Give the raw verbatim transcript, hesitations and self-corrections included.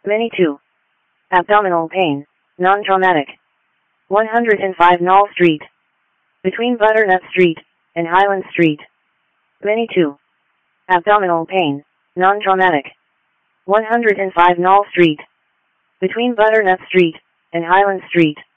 Many two. Abdominal pain, non-traumatic. one hundred five Knoll Street. Between Butternut Street and Highland Street. Many two. Abdominal pain, non-traumatic. one hundred five Knoll Street. Between Butternut Street and Highland Street.